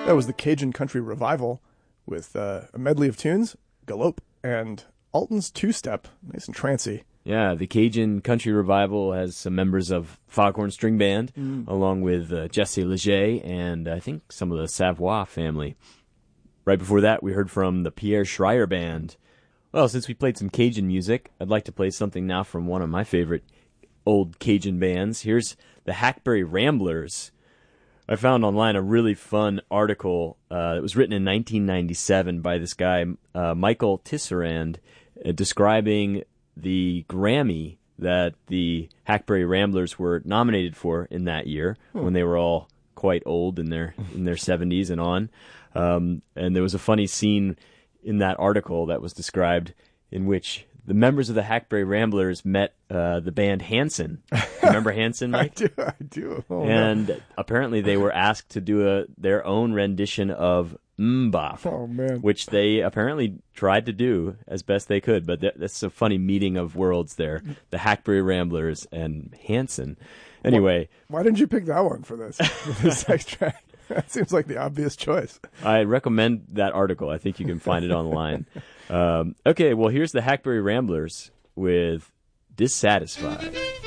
That was the Cajun Country Revival with a medley of tunes, Galop, and Alton's two-step, nice and trancy. Yeah, the Cajun Country Revival has some members of Foghorn String Band, along with Jesse Leger and I think some of the Savoie family. Right before that, we heard from the Pierre Schreier Band. Well, since we played some Cajun music, I'd like to play something now from one of my favorite old Cajun bands. Here's the Hackberry Ramblers. I found online a really fun article that was written in 1997 by this guy, Michael Tisserand, describing the Grammy that the Hackberry Ramblers were nominated for in that year when they were all quite old in their 70s and on. And there was a funny scene in that article that was described in which the members of the Hackberry Ramblers met the band Hanson. Remember Hanson, Mike? I do. Oh, and no. apparently they were asked to do their own rendition of Mbop, Oh, man. which they apparently tried to do as best they could. But that's a funny meeting of worlds there. The Hackberry Ramblers and Hanson. Anyway. Why didn't you pick that one for this? This next track? That seems like the obvious choice. I recommend that article. I think you can find it online. Okay, well, here's the Hackberry Ramblers with Dissatisfied.